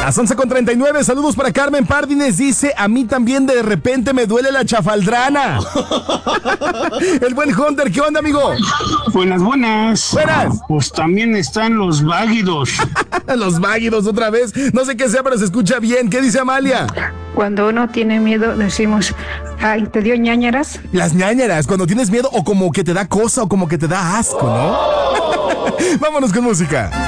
Las 11:39, saludos para Carmen Pardines, dice, a mí también de repente me duele la chafaldrana. El buen Hunter, ¿qué onda, amigo? Buenas. Buenas. Pues también están los váguidos. Los váguidos otra vez, no sé qué sea, pero se escucha bien. ¿Qué dice Amalia? Cuando uno tiene miedo decimos, ay, ¿te dio ñáñaras? Las ñáñaras, cuando tienes miedo o como que te da cosa o como que te da asco, ¿no? Vámonos con música.